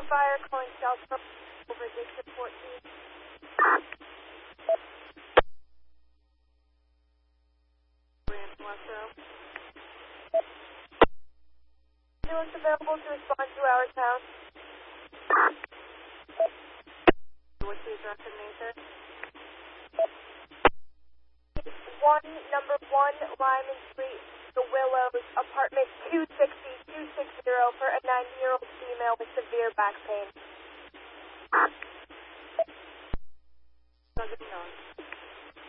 fire calling South over Dixon 14. Ambulance available to respond to our town. What's the address and name, sir? Number 1 Lyman Street, The Willows, apartment 260 for a 90-year-old female with severe back pain.